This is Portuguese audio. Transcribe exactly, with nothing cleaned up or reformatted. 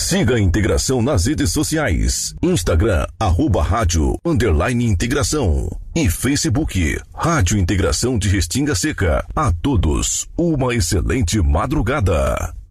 Siga a Integração nas redes sociais. Instagram, arroba rádio, underline integração. E Facebook, Rádio Integração de Restinga Seca. A todos, uma excelente madrugada.